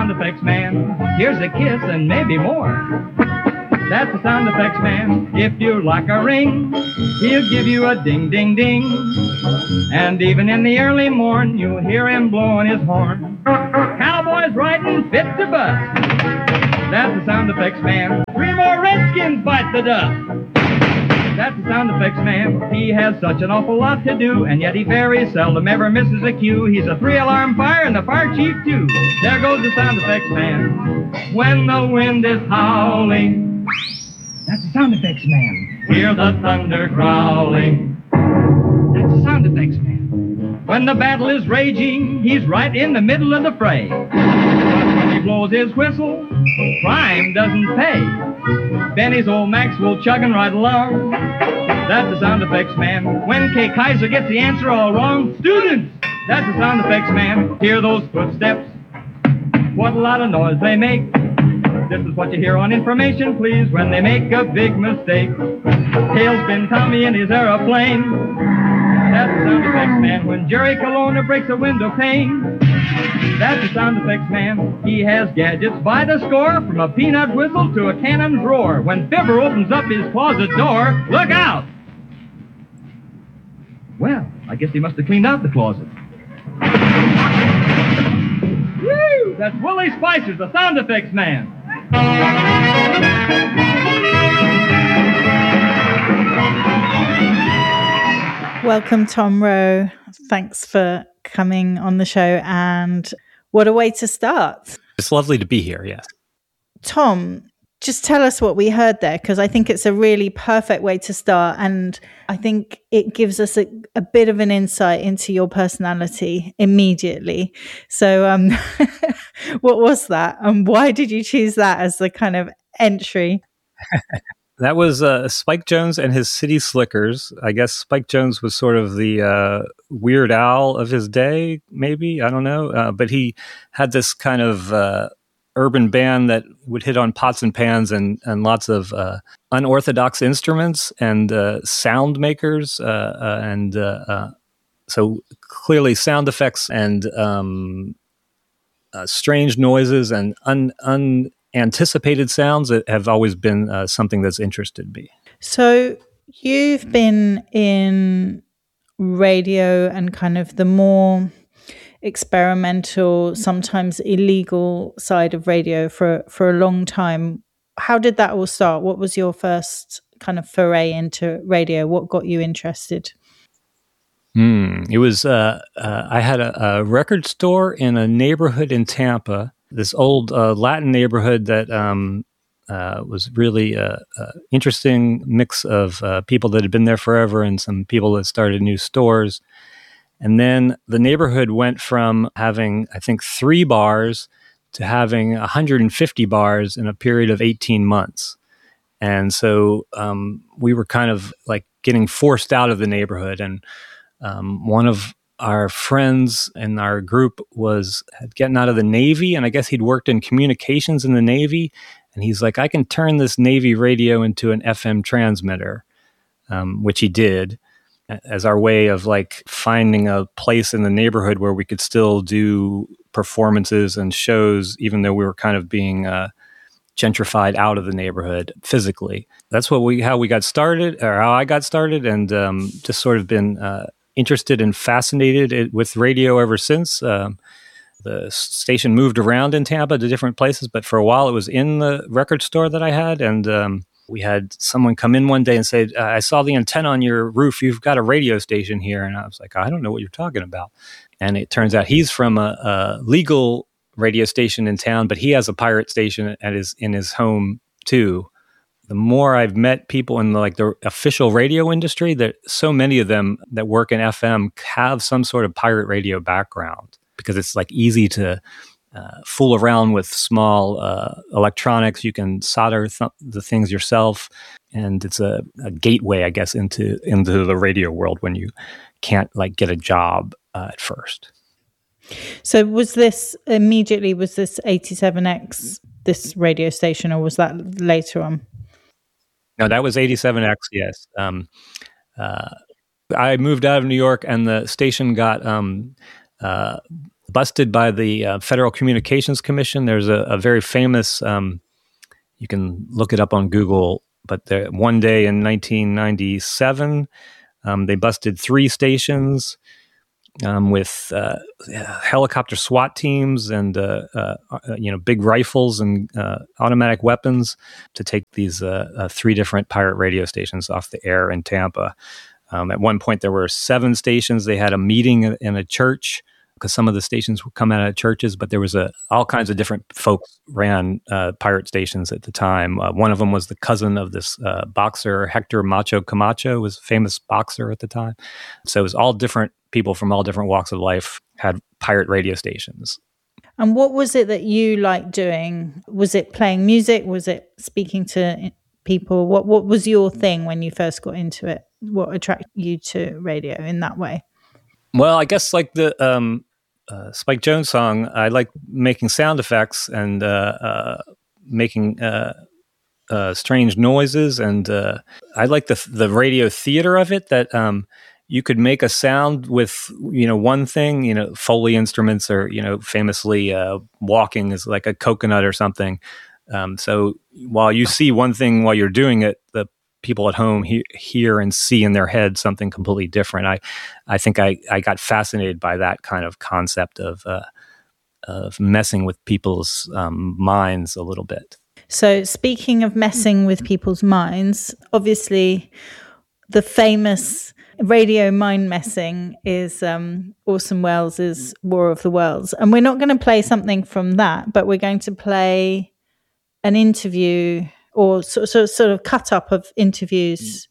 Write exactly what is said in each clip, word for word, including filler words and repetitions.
sound effects man. Here's a kiss and maybe more. That's the sound effects man. If you like a ring, he'll give you a ding, ding, ding. And even in the early morn, you'll hear him blowing his horn. Cowboys riding fit to bust. That's the sound effects man. Three more Redskins bite the dust. That's the sound effects man. He has such an awful lot to do, and yet he very seldom ever misses a cue. He's a three-alarm fire and the fire chief, too. There goes the sound effects man. When the wind is howling, that's the sound effects man. Hear the thunder growling. That's the sound effects man. When the battle is raging, he's right in the middle of the fray. But when he blows his whistle, crime doesn't pay. Benny's old Maxwell chugging right along. That's the sound effects man. When Kay Kaiser gets the answer all wrong, students, that's the sound effects man. Hear those footsteps? What a lot of noise they make. This is what you hear on Information Please when they make a big mistake. Tailspin Tommy in his aeroplane. That's the sound effects man. When Jerry Colonna breaks a window pane. That's the sound effects man. He has gadgets by the score, from a peanut whistle to a cannon's roar. When Fibber opens up his closet door, look out! Well, I guess he must have cleaned out the closet. Woo! That's Willie Spicer, the sound effects man. Welcome, Tom Rowe. Thanks for coming on the show, and what a way to start. It's lovely to be here, yes. Tom, just tell us what we heard there, because I think it's a really perfect way to start, and I think it gives us a, a bit of an insight into your personality immediately. So um, what was that, and why did you choose that as the kind of entry? That was uh, Spike Jones and his City Slickers. I guess Spike Jones was sort of the uh, Weird Al of his day, maybe. I don't know. Uh, but he had this kind of uh, urban band that would hit on pots and pans and, and lots of uh, unorthodox instruments and uh, sound makers. Uh, uh, and uh, uh, so clearly sound effects and um, uh, strange noises and un... un anticipated sounds that have always been uh, something that's interested me. So you've been in radio and kind of the more experimental, sometimes illegal side of radio for, for a long time. How did that all start? What was your first kind of foray into radio? What got you interested? Mm, it was, uh, uh, I had a, a record store in a neighborhood in Tampa, this old uh, Latin neighborhood that um, uh, was really a, a interesting mix of uh, people that had been there forever and some people that started new stores. And then the neighborhood went from having, I think, three bars to having one hundred fifty bars in a period of eighteen months. And so um, we were kind of like getting forced out of the neighborhood. And um, one of our friends in our group was getting out of the Navy, and I guess he'd worked in communications in the Navy. And he's like, I can turn this Navy radio into an F M transmitter, um, which he did, as our way of like finding a place in the neighborhood where we could still do performances and shows, even though we were kind of being uh, gentrified out of the neighborhood physically. That's what we how we got started, or how I got started, and um, just sort of been uh, interested and fascinated with radio ever since. Um, the station moved around in Tampa to different places, but for a while it was in the record store that I had, and um, we had someone come in one day and say, I saw the antenna on your roof. You've got a radio station here. And I was like, I don't know what you're talking about. And it turns out he's from a, a legal radio station in town, but he has a pirate station at his, in his home too. The more I've met people in the, like the official radio industry, that so many of them that work in F M have some sort of pirate radio background, because it's like easy to Uh, fool around with small uh, electronics. You can solder th- the things yourself, and it's a, a gateway, I guess, into into the radio world when you can't like get a job uh, at first. So, was this immediately? Was this eighty-seven X this radio station, or was that later on? No, that was eighty-seven X. Yes, um, uh, I moved out of New York, and the station got. Um, uh, busted by the uh, Federal Communications Commission. There's a, a very famous, um, you can look it up on Google, but there, one day in nineteen ninety-seven, um, they busted three stations um, with uh, helicopter SWAT teams and uh, uh, you know big rifles and uh, automatic weapons to take these uh, uh, three different pirate radio stations off the air in Tampa. Um, at one point, there were seven stations. They had a meeting in a church because some of the stations would come out of churches, but there was a all kinds of different folks ran uh, pirate stations at the time. Uh, one of them was the cousin of this uh, boxer, Hector Macho Camacho, was a famous boxer at the time. So it was all different people from all different walks of life had pirate radio stations. And what was it that you liked doing? Was it playing music? Was it speaking to people? What What was your thing when you first got into it? What attracted you to radio in that way? Well, I guess like the um, uh, Spike Jones song, I like making sound effects and uh, uh, making uh, uh, strange noises, and uh, I like the the radio theater of it. That um, you could make a sound with you know one thing, you know Foley instruments, or you know famously uh, walking is like a coconut or something. Um, so while you see one thing while you're doing it, the people at home he- hear and see in their head something completely different. I, I think I, I got fascinated by that kind of concept of uh, of messing with people's um, minds a little bit. So speaking of messing with people's minds, obviously the famous radio mind messing is um, Orson Welles' War of the Worlds. And we're not going to play something from that, but we're going to play an interview or sort of, sort of cut up of interviews,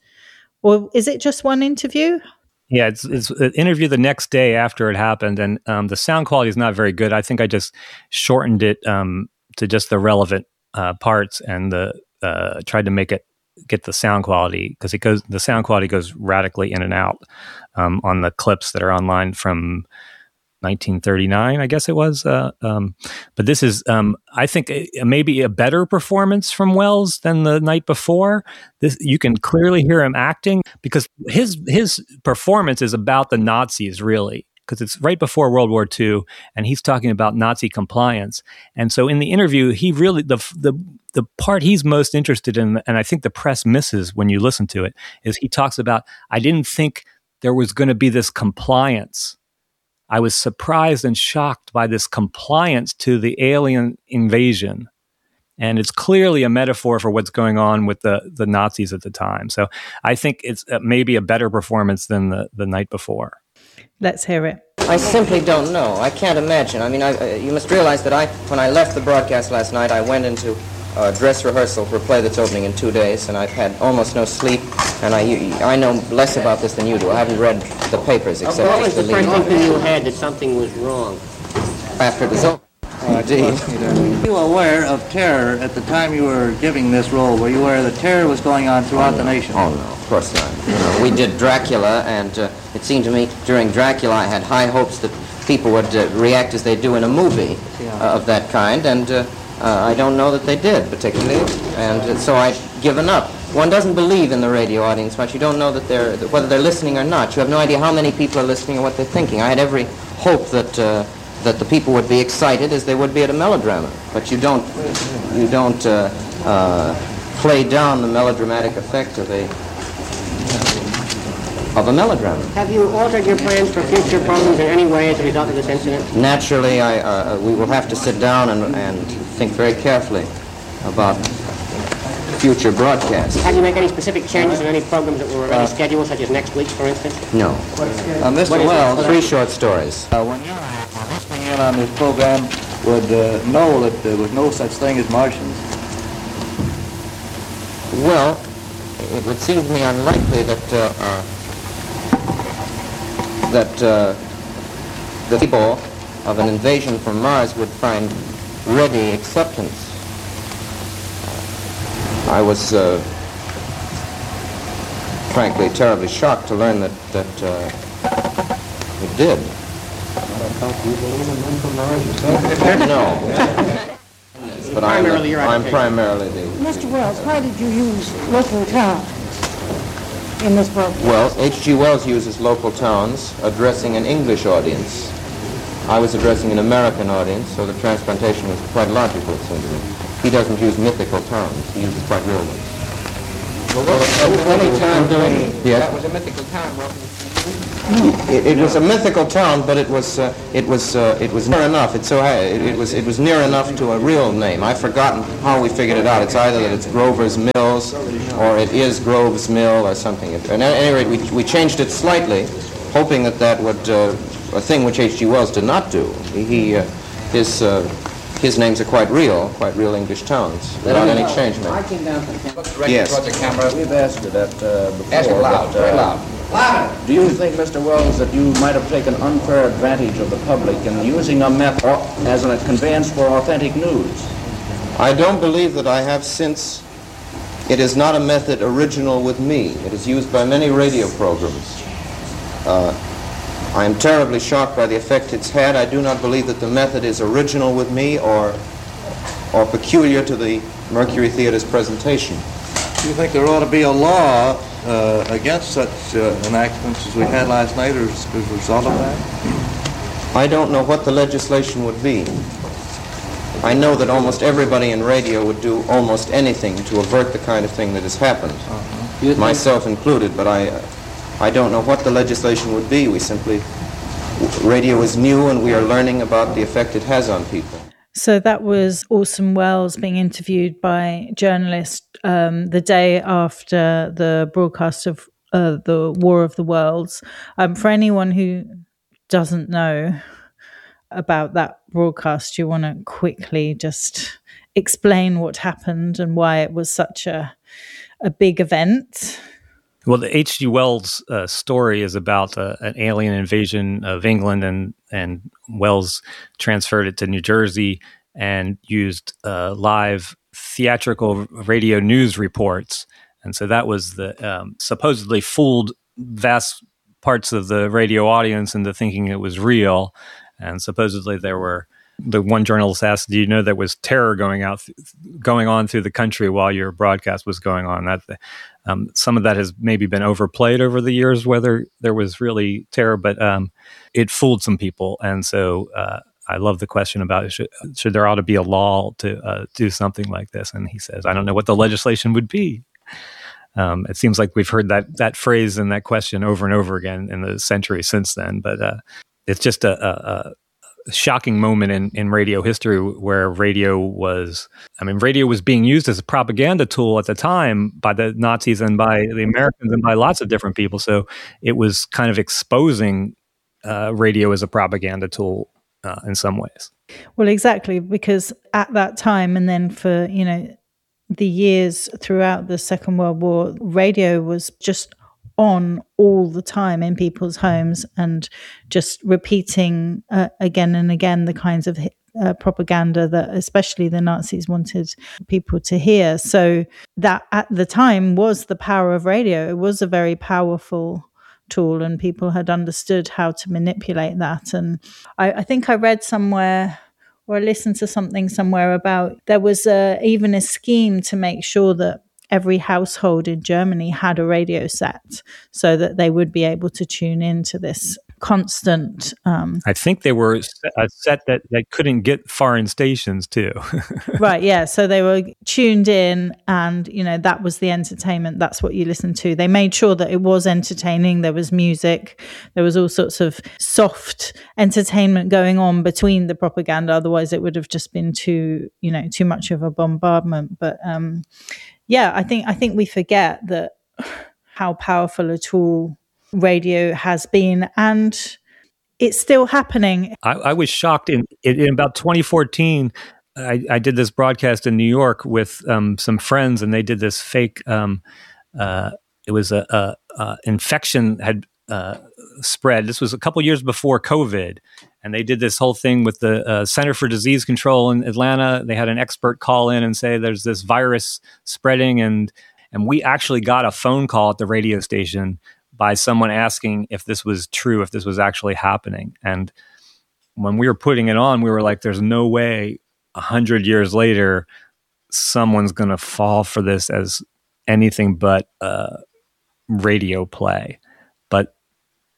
or is it just one interview? Yeah, it's it's an interview the next day after it happened, and um, the sound quality is not very good. I think I just shortened it um, to just the relevant uh, parts and the uh, tried to make it get the sound quality, because it goes the sound quality goes radically in and out um, on the clips that are online from nineteen thirty-nine, I guess it was. Uh, um, but this is, um, I think, a, maybe a better performance from Welles than the night before. This you can clearly hear him acting, because his his performance is about the Nazis, really, because it's right before World War Two, and he's talking about Nazi compliance. And so in the interview, he really the the the part he's most interested in, and I think the press misses when you listen to it, is he talks about, I didn't think there was going to be this compliance. I was surprised and shocked by this compliance to the alien invasion. And it's clearly a metaphor for what's going on with the, the Nazis at the time. So I think it's maybe a better performance than the, the night before. Let's hear it. I simply don't know. I can't imagine. I mean, I, uh, you must realize that I, when I left the broadcast last night, I went into uh, dress rehearsal for a play that's opening in two days, and I've had almost no sleep, and I, I know less about this than you do. I haven't read the papers except... What was the first inkling you had that something was wrong? After it was over. Indeed. Were you aware of terror at the time you were giving this role? Were you aware that terror was going on throughout oh, the no. nation? Oh, no, of course not. You know, we did Dracula, and uh, it seemed to me during Dracula I had high hopes that people would uh, react as they do in a movie uh, of that kind, and uh, uh, I don't know that they did, particularly, and uh, so I'd given up. One doesn't believe in the radio audience much. You don't know that they're, whether they're listening or not. You have no idea how many people are listening or what they're thinking. I had every hope that... Uh, that the people would be excited as they would be at a melodrama. But you don't, you don't uh, uh, play down the melodramatic effect of a, of a melodrama. Have you altered your plans for future programs in any way as a result of this incident? Naturally, I, uh, we will have to sit down and, and think very carefully about future broadcasts. Have you made any specific changes in any programs that were already uh, scheduled, such as next week's, for instance? No. Uh, Mister Wells, three short stories. Uh, when you were listening in on this program, would uh, know that there was no such thing as Martians? Well, it would seem to me unlikely that uh, uh, that uh, the people of an invasion from Mars would find ready acceptance. I was, uh, frankly, terribly shocked to learn that that uh, it did. No. But I'm, I'm primarily the... Mister Wells, why did you use local towns in this program? Well, H G Wells uses local towns addressing an English audience. I was addressing an American audience, so the transplantation was quite logical, it seemed to me. He doesn't use mythical terms. He uses quite real ones. Well, well, any time during... Yes? That was a mythical time, wasn't it? It, it was a mythical town, but it was uh, it was uh, it was near enough. It's so it, it was it was near enough to a real name. I've forgotten how we figured it out. It's either that it's Grover's Mills, or it is Grove's Mill, or something. At any rate, we we changed it slightly, hoping that that would uh, a thing which H G Wells did not do. He, he uh, his. Uh, His names are quite real, quite real English towns, without any change made. I came down from Looks directly yes. towards the camera. We've asked you that uh, before. Ask it loud, but, uh, very loud. Louder! Do you think, Mister Wells, that you might have taken unfair advantage of the public in using a method as a conveyance for authentic news? I don't believe that I have, since it is not a method original with me. It is used by many radio programs. Uh, I am terribly shocked by the effect it's had. I do not believe that the method is original with me or or peculiar to the Mercury Theater's presentation. Do you think there ought to be a law uh, against such uh, enactments as we had last night as, as a result of that? I don't know what the legislation would be. I know that almost everybody in radio would do almost anything to avert the kind of thing that has happened, uh-huh. myself included, but I... Uh, I don't know what the legislation would be. We simply, radio is new and we are learning about the effect it has on people. So that was Orson Welles being interviewed by journalists um, the day after the broadcast of uh, the War of the Worlds. Um, for anyone who doesn't know about that broadcast, you want to quickly just explain what happened and why it was such a a big event? Well, the H G Wells uh, story is about uh, an alien invasion of England, and and Wells transferred it to New Jersey and used uh, live theatrical radio news reports. And so that was the um, supposedly fooled vast parts of the radio audience into thinking it was real. And supposedly there were, the one journalist asked, do you know there was terror going out, th- going on through the country while your broadcast was going on? That um, some of that has maybe been overplayed over the years, whether there was really terror, but um, it fooled some people. And so uh, I love the question about should, should there ought to be a law to uh, do something like this? And he says, I don't know what the legislation would be. Um, it seems like we've heard that that phrase and that question over and over again in the century since then. But uh, it's just a, a, a shocking moment in, in radio history where radio was, I mean, radio was being used as a propaganda tool at the time by the Nazis and by the Americans and by lots of different people. So it was kind of exposing uh, radio as a propaganda tool uh, in some ways. Well, exactly, because at that time, and then for, you know, the years throughout the Second World War, radio was just on all the time in people's homes and just repeating uh, again and again the kinds of uh, propaganda that especially the Nazis wanted people to hear. So that at the time was the power of radio. It was a very powerful tool and people had understood how to manipulate that. And I, I think I read somewhere or I listened to something somewhere about there was a, even a scheme to make sure that every household in Germany had a radio set so that they would be able to tune into this constant. Um, I think they were a set that, that couldn't get foreign stations too. Right, yeah. So they were tuned in and, you know, that was the entertainment. That's what you listened to. They made sure that it was entertaining. There was music. There was all sorts of soft entertainment going on between the propaganda. Otherwise, it would have just been too, you know, too much of a bombardment. But um, yeah, I think I think we forget that how powerful a tool radio has been, and it's still happening. I, I was shocked in, in, in about twenty fourteen. I, I did this broadcast in New York with um, some friends, and they did this fake. Um, uh, it was a, a, a infection had uh, spread. This was a couple years before COVID, and they did this whole thing with the uh, Center for Disease Control in Atlanta. They had an expert call in and say there's this virus spreading, and and we actually got a phone call at the radio station by someone asking if this was true, if this was actually happening. And when we were putting it on, we were like, there's no way a hundred years later, someone's going to fall for this as anything but uh, radio play. But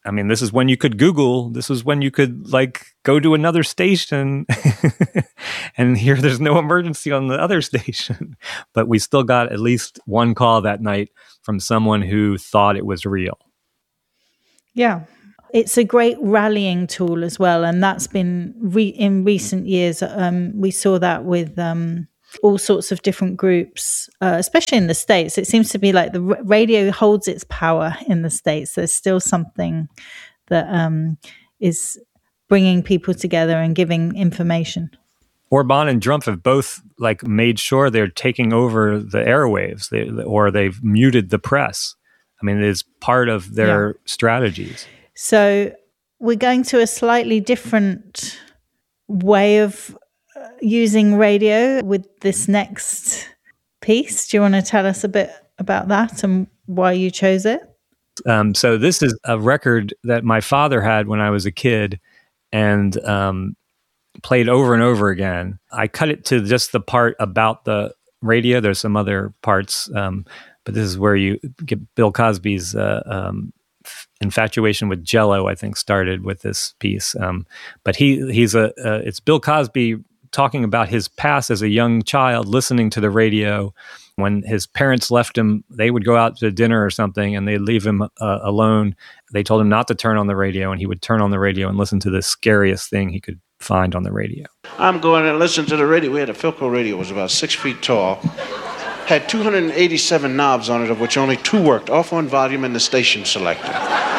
I mean, this is when you could Google. This was when you could like go to another station and hear there's no emergency on the other station. But we still got at least one call that night from someone who thought it was real. Yeah. It's a great rallying tool as well. And that's been re- in recent years. Um, we saw that with um, all sorts of different groups, uh, especially in the States. It seems to be like the r- radio holds its power in the States. There's still something that um, is bringing people together and giving information. Orban and Trump have both like made sure they're taking over the airwaves, they, or they've muted the press. I mean, it is part of their yeah. strategies. So we're going to a slightly different way of using radio with this next piece. Do you want to tell us a bit about that and why you chose it? Um, so this is a record that my father had when I was a kid and um, played over and over again. I cut it to just the part about the radio. There's some other parts, um, but this is where you get Bill Cosby's uh, um, infatuation with Jell-O, I think, started with this piece. Um, but he he's a uh, it's Bill Cosby talking about his past as a young child, listening to the radio. When his parents left him, they would go out to dinner or something, and they'd leave him uh, alone. They told him not to turn on the radio, and he would turn on the radio and listen to the scariest thing he could find on the radio. I'm going to listen to the radio. We had a Philco radio. It was about six feet tall. Had two hundred eighty-seven knobs on it, of which only two worked, off on volume and the station selector.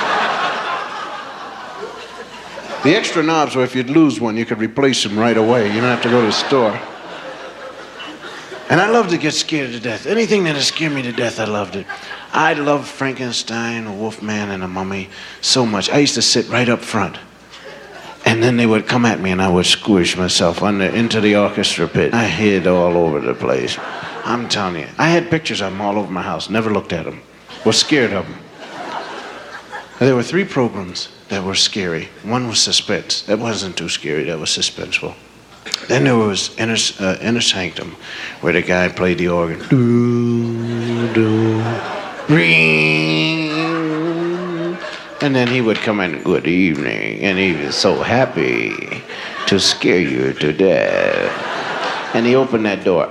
The extra knobs were if you'd lose one, you could replace them right away. You don't have to go to the store. And I loved to get scared to death. Anything that would scare me to death, I loved it. I loved Frankenstein, a Wolfman, and a Mummy so much. I used to sit right up front. And then they would come at me and I would squish myself under into the orchestra pit. I hid all over the place. I'm telling you, I had pictures of them all over my house, never looked at them, was scared of them. There were three programs that were scary. One was Suspense. That wasn't too scary, that was suspenseful. Then there was Inner, uh, Inner Sanctum, where the guy played the organ. Doo, doo, ring. And then he would come in, good evening, and he was so happy to scare you to death. And he opened that door.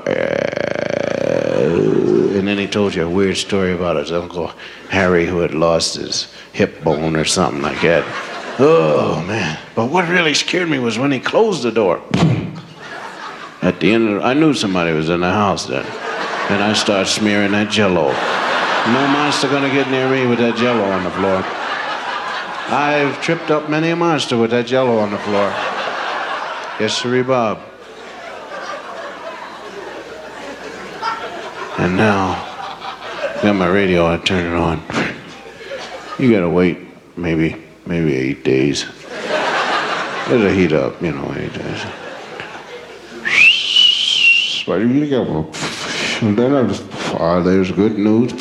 And then he told you a weird story about his Uncle Harry who had lost his hip bone or something like that. Oh, man. But what really scared me was when he closed the door. At the end of, I knew somebody was in the house then. And I started smearing that Jell-O. No monster gonna get near me with that Jell-O on the floor. I've tripped up many a monster with that Jell-O on the floor. Yes, sirree, Bob. And now, got my radio, I turn it on. You gotta wait maybe, maybe eight days. It'll heat up, you know, eight days. Then I just, oh, there's good news.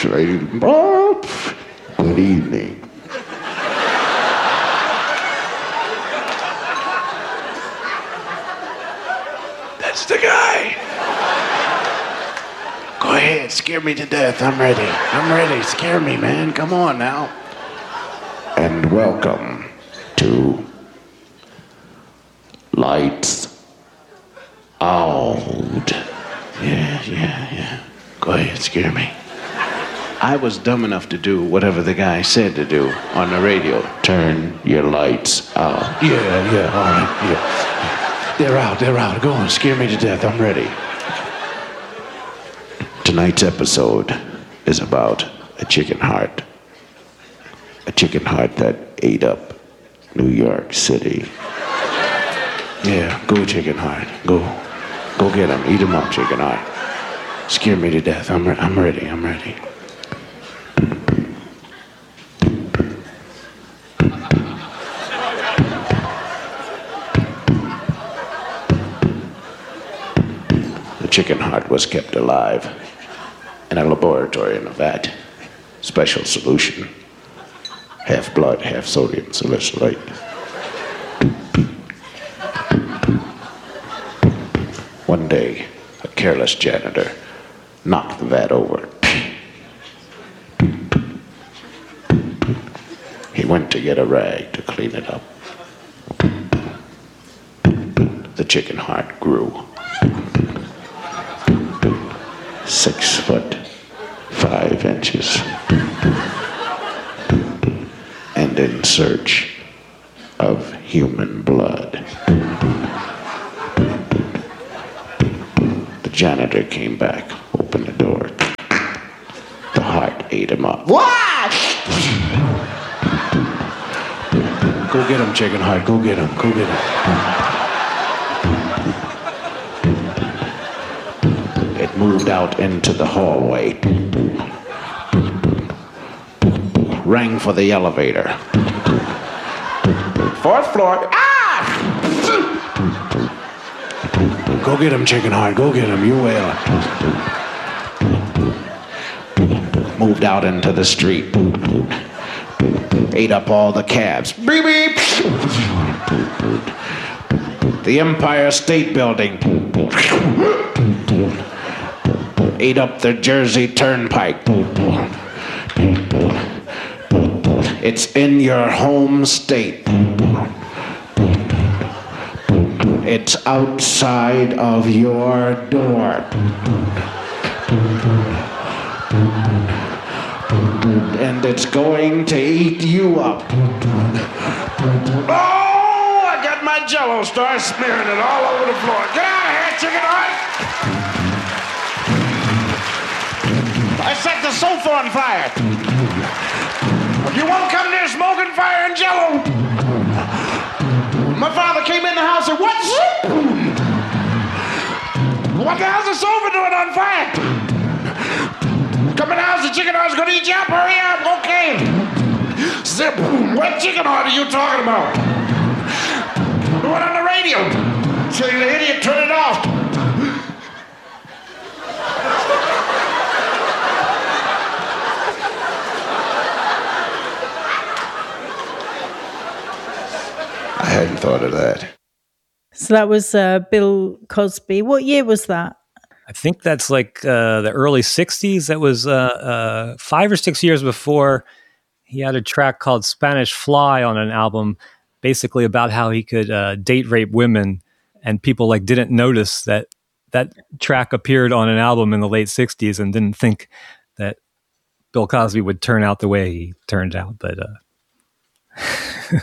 Good evening. That's the guy. Go ahead, scare me to death. I'm ready. I'm ready. Scare me, man. Come on now. And welcome to Lights Out. Yeah, yeah, yeah. Go ahead, scare me. I was dumb enough to do whatever the guy said to do on the radio. Turn your lights out. Yeah, yeah, all right, yeah. They're out, they're out. Go on, scare me to death. I'm ready. Tonight's episode is about a chicken heart. A chicken heart that ate up New York City. Yeah, go chicken heart. Go. Go get him. Eat him up, chicken heart. Scare me to death. I'm, re- I'm ready. I'm ready. The chicken heart was kept alive in a laboratory in a vat. Special solution. Half blood, half sodium salicylate. One day, a careless janitor knocked the vat over. He went to get a rag to clean it up. The chicken heart grew. Six foot, five inches. And in search of human blood. The janitor came back, opened the door. The heart ate him up. What? Go get him, chicken heart. Go get him. Go get him. It moved out into the hallway. Rang for the elevator. Fourth floor. Ah! Go get him, chicken heart. Go get him. You will. Moved out into the street. Ate up all the cabs. Beep, beep. The Empire State Building. Ate up the Jersey Turnpike. It's in your home state. It's outside of your door. And it's going to eat you up. Oh, I got my Jell-O, start smearing it all over the floor. Get out of here, chicken heart! I set the sofa on fire. You won't come near smoking fire and Jell-O. My father came in the house and what's what the hell's the sofa doing on fire? Come in the house, the chicken heart's gonna eat you up. Hurry up, okay. Zip. What chicken heart are you talking about? The one on the radio. Tell you the idiot, turn it off. I hadn't thought of that. So that was uh, Bill Cosby. What year was that? I think that's like uh, the early sixties. That was uh, uh, five or six years before he had a track called Spanish Fly on an album, basically about how he could uh, date rape women. And people like didn't notice that that track appeared on an album in the late sixties and didn't think that Bill Cosby would turn out the way he turned out. But uh...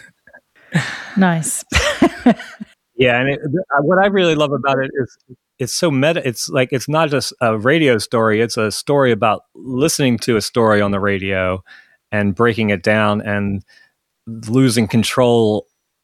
Nice. Yeah, and it, what I really love about it is it's so meta. It's like it's not just a radio story; it's a story about listening to a story on the radio and breaking it down and losing control.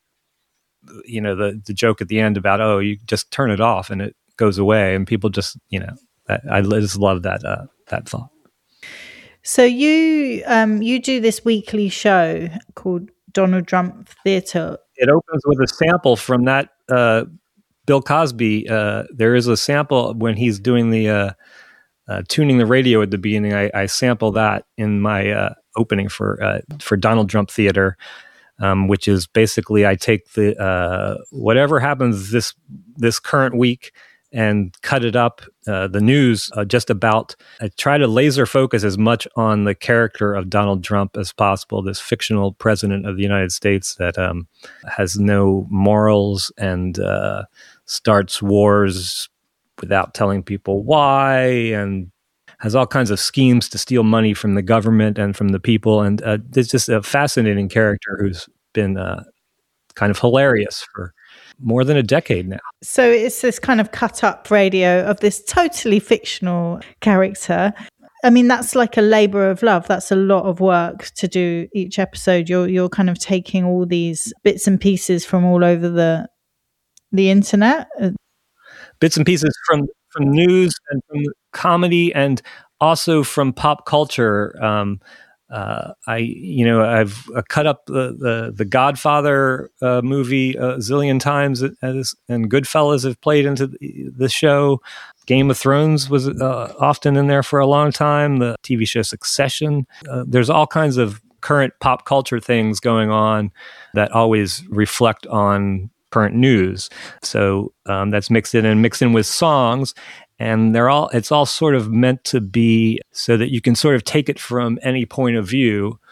You know, the the joke at the end about oh, you just turn it off and it goes away, and people just you know. That, I just love that uh, that thought. So you um, you do this weekly show called Donald Trump Theater. It opens with a sample from that uh, Bill Cosby. Uh, there is a sample when he's doing the uh, uh, tuning the radio at the beginning. I, I sample that in my uh, opening for uh, for Donald Trump Theater, um, which is basically I take the uh, whatever happens this this current week and cut it up, uh, the news uh, just about, I try to laser focus as much on the character of Donald Trump as possible, this fictional president of the United States that um, has no morals and uh, starts wars without telling people why and has all kinds of schemes to steal money from the government and from the people. And uh, it's just a fascinating character who's been uh, kind of hilarious for more than a decade now. So it's this kind of cut up radio of this totally fictional character. I mean, that's like a labor of love. That's a lot of work to do each episode. You're you're kind of taking all these bits and pieces from all over the the internet. Bits and pieces from, from news and from comedy and also from pop culture. Um, Uh, I, you know, I've uh, cut up the the, the Godfather uh, movie a zillion times, as, and Goodfellas have played into the, the show. Game of Thrones was uh, often in there for a long time. The T V show Succession. Uh, there's all kinds of current pop culture things going on that always reflect on current news. So um, that's mixed in and mixed in with songs. And they're all, it's all sort of meant to be so that you can sort of take it from any point of view.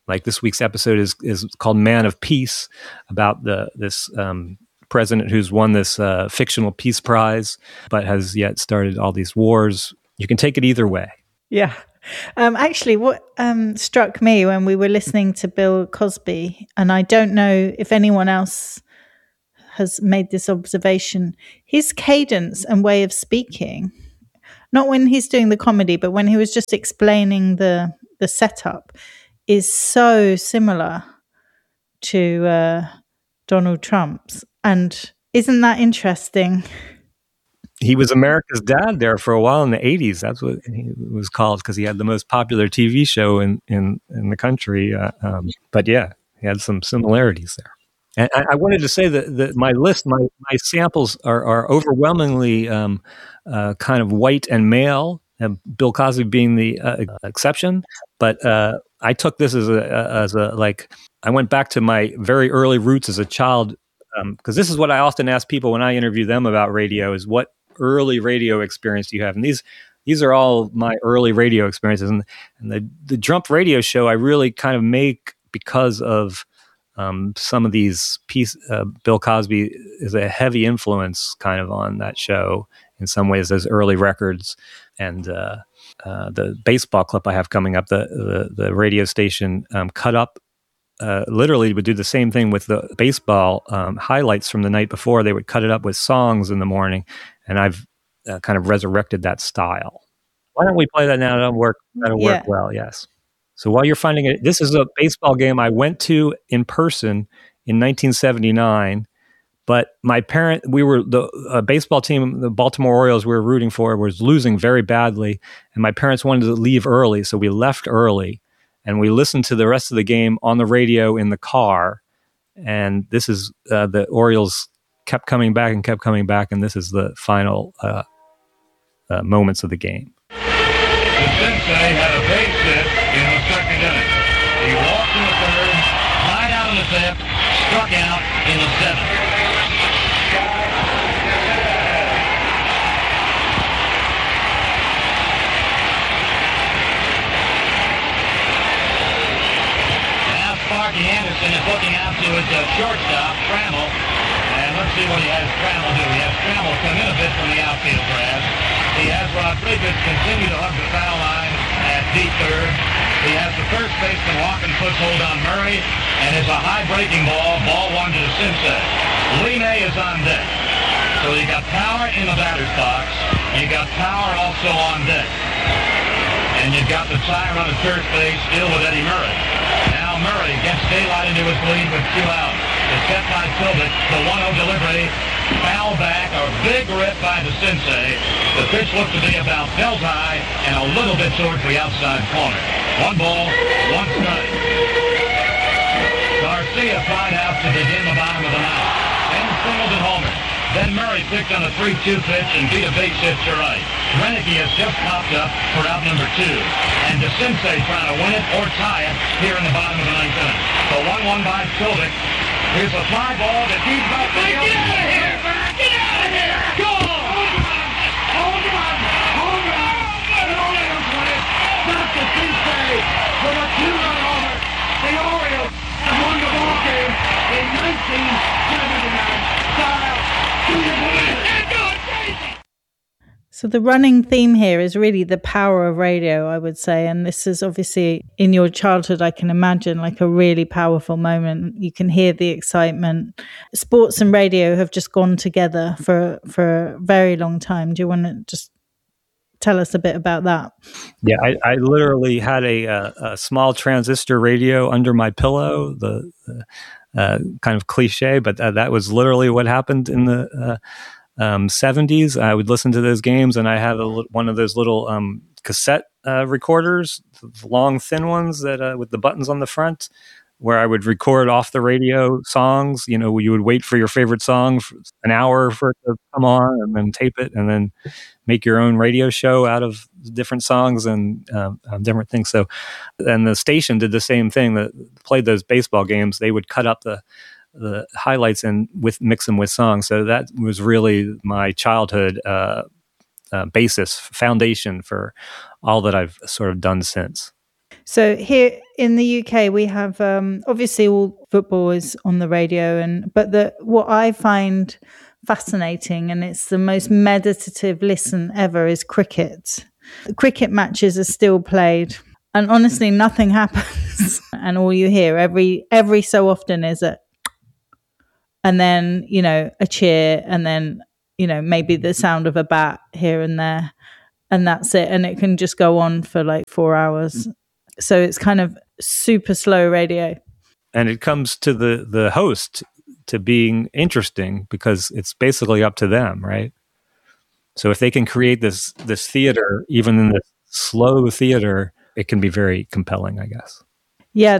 Like this week's episode is is called Man of Peace, about the this um, president who's won this uh, fictional peace prize, but has yet started all these wars. You can take it either way. Yeah. Um, actually, what um, struck me when we were listening to Bill Cosby, and I don't know if anyone else has made this observation, his cadence and way of speaking, not when he's doing the comedy, but when he was just explaining the the setup, is so similar to uh, Donald Trump's. And isn't that interesting? He was America's dad there for a while in the eighties. That's what he was called, because he had the most popular T V show in, in, in the country. Uh, um, but yeah, he had some similarities there. And I, I wanted to say that, that my list, my, my samples are, are overwhelmingly um, uh, kind of white and male, and Bill Cosby being the uh, exception. But uh, I took this as a, as a, like, I went back to my very early roots as a child, because um, this is what I often ask people when I interview them about radio, is what early radio experience do you have? And these these are all my early radio experiences. And, and the, the Jump Radio show I really kind of make because of um, some of these pieces. Uh, Bill Cosby is a heavy influence kind of on that show in some ways, those early records. And uh, uh, the baseball clip I have coming up, the, the, the radio station um, cut up, uh, literally would do the same thing with the baseball um, highlights from the night before. They would cut it up with songs in the morning. And I've uh, kind of resurrected that style. Why don't we play that now? That'll work. That'll work yeah. well. Yes. So while you're finding it, this is a baseball game I went to in person in nineteen seventy-nine. But my parent, we were the uh, baseball team, the Baltimore Orioles we were rooting for, was losing very badly, and my parents wanted to leave early, so we left early, and we listened to the rest of the game on the radio in the car. And this is uh, the Orioles kept coming back and kept coming back, and this is the final uh, uh, moments of the game. Sensei had a base hit in the second inning. He walked in the third, tied out in the fifth, struck out in the seventh. Now Sparky Anderson is looking out to his uh, shortstop, Trammell. And let's see what he has Trammell do. He has Trammell come in a bit from the outfield grass. He has Rodriguez continue to hug the foul line at deep third. He has the first baseman walking foothold on Murray, and it's a high breaking ball, ball one to the Sensei. Lee May is on deck. So you got power in the batter's box. You got power also on deck. And you've got the tie run at first base still with Eddie Murray. Now Murray gets daylight into his lead with two outs. It's set by Philbin. The one oh delivery. Foul back, a big rip by the Sensei. The pitch looked to be about belt high and a little bit towards the outside corner. One ball, one strike. Garcia tried out to begin the bottom of the ninth. Then singled and homered. Then Murray picked on a three two pitch and beat a base hit to right. Renicky has just popped up for out number two. And the Sensei trying to win it or tie it here in the bottom of the ninth inning. So one one by Philbin. Here's a fly ball that he's about to get out of here, man! Get out of here! Go! Home run! Home run! Home run! Don't let him win it! That's the Sensei with a two-run homer. The Orioles have won the ball game in nineteen seventy-nine. Style to the win! And going crazy! So the running theme here is really the power of radio, I would say. And this is obviously in your childhood, I can imagine, like a really powerful moment. You can hear the excitement. Sports and radio have just gone together for, for a very long time. Do you want to just tell us a bit about that? Yeah, I, I literally had a, a, a small transistor radio under my pillow, the, the uh, kind of cliche, but uh, that was literally what happened in the uh, Um, seventies. I would listen to those games, and I had a, one of those little um, cassette uh, recorders, the long, thin ones that uh, with the buttons on the front, where I would record off the radio songs. You know, you would wait for your favorite song for an hour for it to come on, and then tape it, and then make your own radio show out of different songs and uh, um, different things. So, and the station did the same thing. That played those baseball games. They would cut up the the highlights and with mix them with songs. So that was really my childhood uh, uh, basis, foundation for all that I've sort of done since. So here in the U K, we have um, obviously all football is on the radio, and but the what I find fascinating, and it's the most meditative listen ever, is cricket. The cricket matches are still played, and honestly, nothing happens, and all you hear every every so often is a, and then you know a cheer, and then you know maybe the sound of a bat here and there, and that's it, and it can just go on for like four hours. So it's kind of super slow radio. And it comes to the, the host to being interesting because it's basically up to them, right? So if they can create this this theater, even in this slow theater, it can be very compelling, I guess. Yeah,